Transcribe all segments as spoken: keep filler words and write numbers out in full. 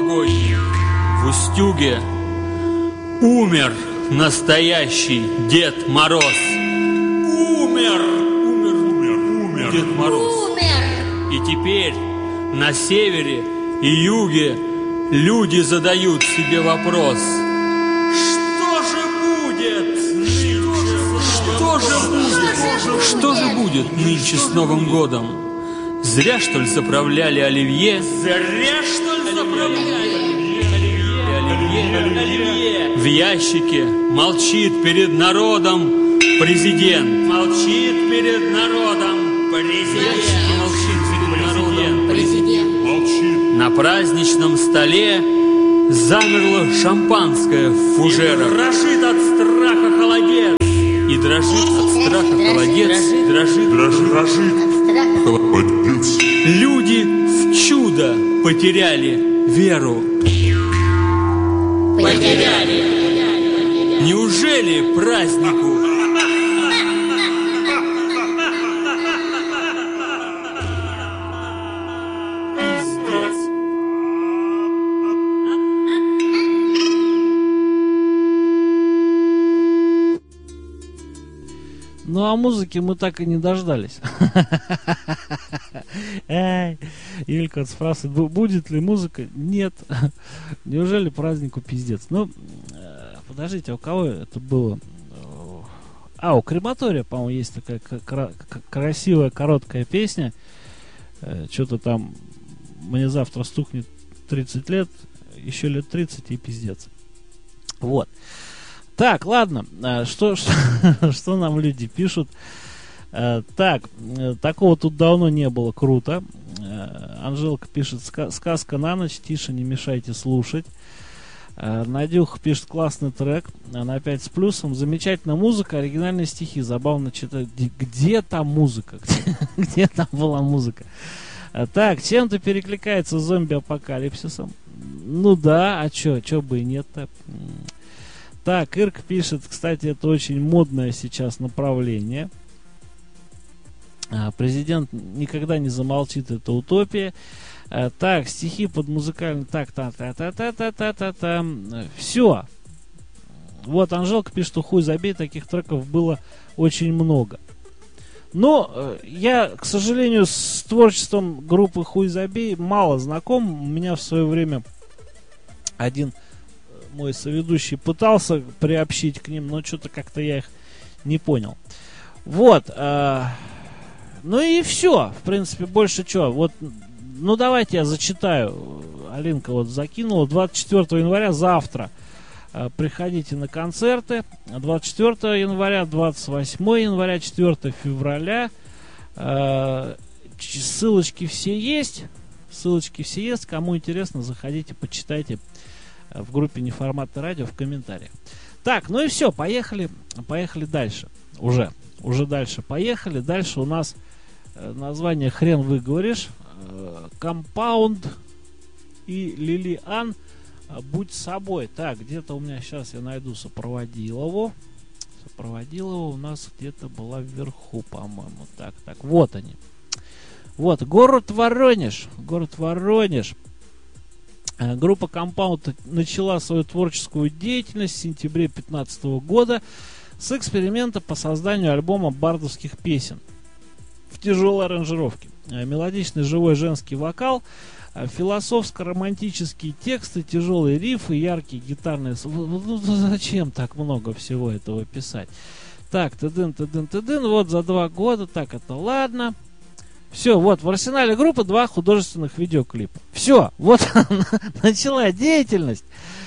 новогодний в Устюге умер настоящий Дед Мороз. Умер, умер, умер, умер Дед Мороз. Умер. И теперь на севере и юге люди задают себе вопрос: что же будет? Что же будет? Что же будет нынче с Новым годом? Зря, что ли, заправляли оливье? Зря, что ли, заправляли оливье? Оливье. В ящике молчит перед народом президент. Молчит перед народом президент. Молчит перед народом президент. Молчит. На праздничном столе замерло шампанское в фужерах. И дрожит от страха холодец. И дрожит от страха холодец. Дрожит, дрожит, дрожит. Холодец. Люди в чудо потеряли веру. Потеряли. Неужели празднику пиздец? Ну, а музыки мы так и не дождались. Эй, Юлька спрашивает, будет ли музыка? Нет. Неужели празднику пиздец? Ну, подождите, а у кого это было? А, у Крематория, по-моему, есть такая красивая, короткая песня. Что-то там мне завтра стукнет тридцать лет, еще лет тридцать и пиздец. Вот. Так, ладно, что, что, что нам люди пишут? Так, такого тут давно не было, круто. Анжелка пишет: сказка на ночь, тише, не мешайте слушать. Надюха пишет: классный трек, на пять с плюсом. Замечательная музыка, оригинальные стихи, забавно читать. Где там музыка? Где, где там была музыка? Так, чем-то перекликается с зомби-апокалипсисом. Ну да, а чё, чё бы и нет-то. Так, Ирк пишет: кстати, это очень модное сейчас направление. Президент никогда не замолчит, это утопия. Так, стихи под музыкальный... Так, та-та-та-та-та-та-та-та. Все. Вот Анжелка пишет, что хуй забей, таких треков было очень много. Но я, к сожалению, с творчеством группы Хуй забей мало знаком. У меня в свое время один мой соведущий пытался приобщить к ним, но что-то как-то я их не понял. Вот. Ну и все. В принципе, больше что. Вот, ну давайте я зачитаю. Алинка вот закинула. двадцать четвёртого января, завтра, э, приходите на концерты. двадцать четвёртого января, двадцать восьмого января, четвёртого февраля. Э, ссылочки все есть. Ссылочки все есть. Кому интересно, заходите, почитайте в группе Неформатное радио в комментариях. Так, ну и все. Поехали. Поехали дальше. Уже. Уже дальше поехали. Дальше у нас название хрен выговоришь. Компаунд и Лилиан. Будь собой. Так, где-то у меня сейчас я найду Сопроводилову. Сопроводилова у нас где-то была вверху, по-моему. Так, так, вот они. Вот, город Воронеж. Город Воронеж. Группа Компаунд начала свою творческую деятельность в сентябре две тысячи пятнадцатого года с эксперимента по созданию альбома бардовских песен в тяжелой аранжировке. Мелодичный живой женский вокал, философско-романтические тексты, тяжелые рифы, яркие гитарные... Ну, зачем так много всего этого писать? Так, тыдын, тыдын, тыдын, вот за два года, так, это ладно. Все, вот, в арсенале группы два художественных видеоклипа. Все, вот начала деятельность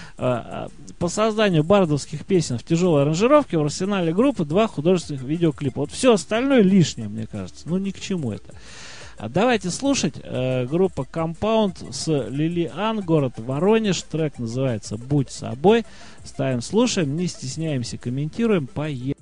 по созданию бардовских песен в тяжелой аранжировке. В арсенале группы два художественных видеоклипа. Вот все остальное лишнее, мне кажется. Ну, ни к чему это. А давайте слушать. Э, группа Компаунд с Лилиан, город Воронеж. Трек называется «Будь собой». Ставим, слушаем, не стесняемся, комментируем. Поехали.